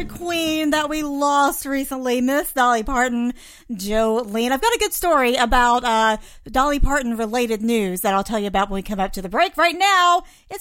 country queen that we lost recently, Miss Dolly Parton, Jolene. I've got a good story about Dolly Parton related news that I'll tell you about when we come up to the break. Right now, it's